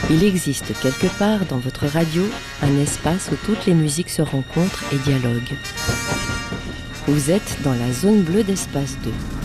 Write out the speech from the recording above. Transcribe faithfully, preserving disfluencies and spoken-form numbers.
Il existe quelque part dans votre radio un espace où toutes les musiques se rencontrent et dialoguent. Vous êtes dans la zone bleue d'Espace deux.